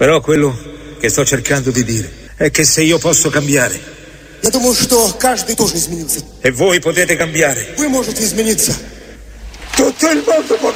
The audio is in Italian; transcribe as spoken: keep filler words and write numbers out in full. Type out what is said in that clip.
Però quello che sto cercando di dire è che se io posso cambiare, Я думаю, что каждый тоже изменился. e voi potete cambiare, Вы можете измениться. tutto il mondo può